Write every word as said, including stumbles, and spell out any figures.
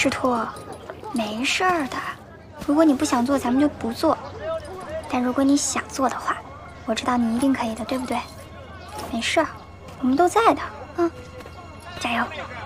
赤兔，没事儿的。如果你不想做，咱们就不做。但如果你想做的话，我知道你一定可以的，对不对？没事儿，我们都在的，嗯，加油！